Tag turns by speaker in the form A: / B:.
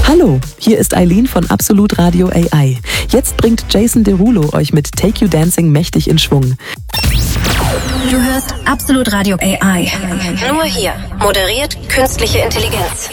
A: Hallo, hier ist Eileen von Absolut Radio AI. Jetzt bringt Jason Derulo euch mit Take You Dancing mächtig in Schwung.
B: Du hörst Absolut Radio AI. Nur hier. Moderiert künstliche Intelligenz.